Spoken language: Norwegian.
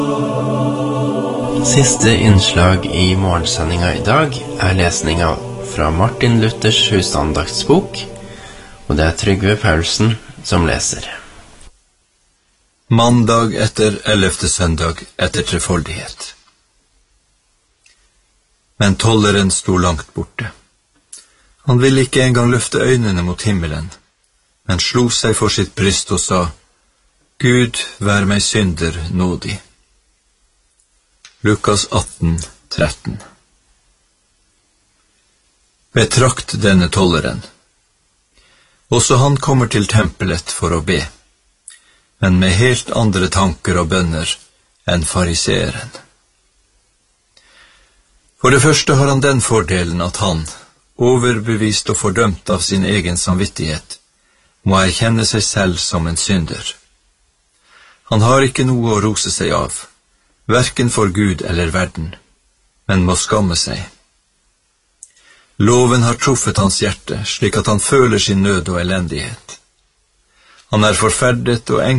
Siste innslag i morgensendinga I dag lesninga fra Martin Luthers husandaktsbok, og det Trygve Paulsen som leser. Mandag etter 11. søndag etter trefoldighet. Men tolleren sto langt borte. Han ville ikke engang løfte øynene mot himmelen, men slo seg for sitt bryst og sa, Gud, vær meg synder nådig. Lukas 18:13. Betrakt denne tolleren. Også han kommer til tempelet for å be, men med helt andre tanker og bønner enn fariseeren. For det første har han den fordelen at han, overbevist og fordømt av sin egen samvittighet, må erkjenne seg selv som en synder. Han har ikke noe å rose seg av, hverken for Gud eller verden, men må skamme seg. Loven har truffet hans hjerte, slik at han føler sin nød og elendighet. Han forferdet og